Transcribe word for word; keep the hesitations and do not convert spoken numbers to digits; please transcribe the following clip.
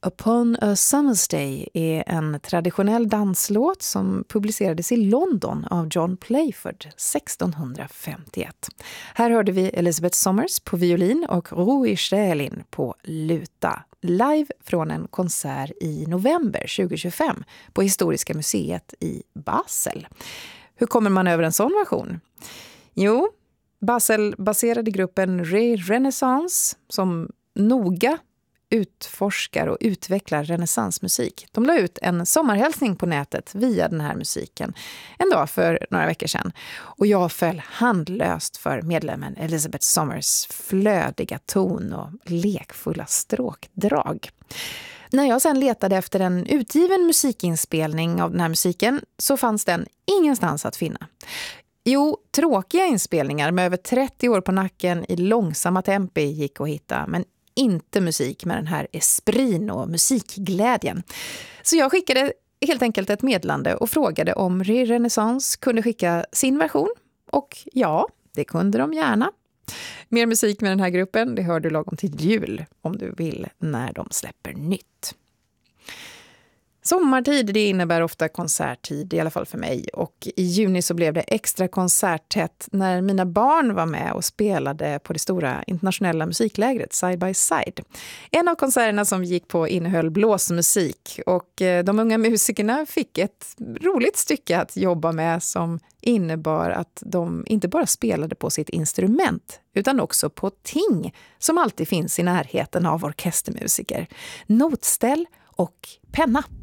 Upon a Summer's Day är en traditionell danslåt som publicerades i London av John Playford sextonhundrafemtioett. Här hörde vi Elizabeth Somers på violin och Rui Stählin på luta, live från en konsert i november tjugohundratjugofem på Historiska museet i Basel. Hur kommer man över en sån version? Jo, Basel baserade gruppen Re Renaissance som noga utforskar och utvecklar renässansmusik. De la ut en sommarhälsning på nätet via den här musiken en dag för några veckor sedan. Och jag föll handlöst för medlemmen Elizabeth Somers flödiga ton och lekfulla stråkdrag. När jag sen letade efter en utgiven musikinspelning av den här musiken så fanns den ingenstans att finna. Jo, tråkiga inspelningar med över trettio år på nacken i långsamma tempi gick att hitta, men inte musik med den här esprin och musikglädjen. Så jag skickade helt enkelt ett meddelande och frågade om Re Renaissance kunde skicka sin version. Och ja, det kunde de gärna. Mer musik med den här gruppen, det hör du lagom till jul om du vill när de släpper nytt. Sommartid, det innebär ofta konserttid, i alla fall för mig. Och i juni så blev det extra konserttätt när mina barn var med och spelade på det stora internationella musiklägret Side by Side. En av konserterna som gick på innehöll blåsmusik och de unga musikerna fick ett roligt stycke att jobba med som innebar att de inte bara spelade på sitt instrument utan också på ting som alltid finns i närheten av orkestermusiker. Notställ och penna.